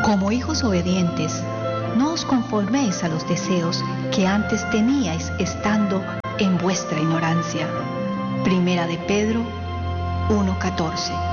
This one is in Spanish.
Como hijos obedientes, no os conforméis a los deseos que antes teníais estando en vuestra ignorancia. Primera de Pedro 1:14.